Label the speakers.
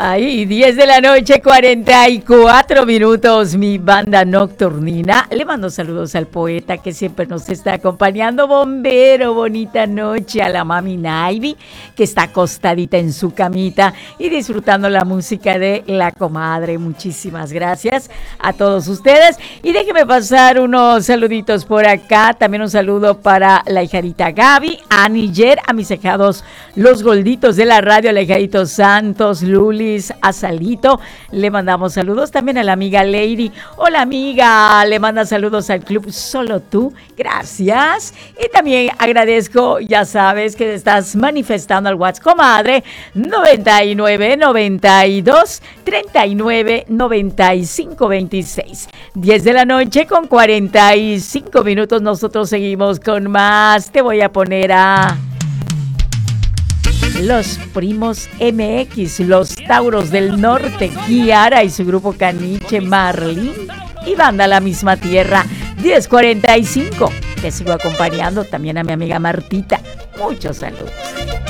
Speaker 1: Ahí, 10 de la noche, 44 minutos, mi banda nocturnina. Le mando saludos al poeta que siempre nos está acompañando. Bombero, bonita noche a la mami Naivi, que está acostadita en su camita y disfrutando la música de la comadre. Muchísimas gracias a todos ustedes. Y déjenme pasar unos saluditos por acá. También un saludo para la hijadita Gaby, a Niger, a mis hijados, los gorditos de la radio, al hijadito Santos, Luli, a Salito, le mandamos saludos también a la amiga Lady. Hola amiga, le manda saludos al club Solo Tú, gracias. Y también agradezco, ya sabes que estás manifestando al WhatsApp, comadre, 99 92 39 95 26. 10 de la noche con 45 minutos, nosotros seguimos con más. Te voy a poner a Los Primos MX, los Tauros del Norte, Kiara y su grupo Caniche, Marlene y banda La Misma Tierra. 10:45. Te sigo acompañando también a mi amiga Martita. Muchos saludos.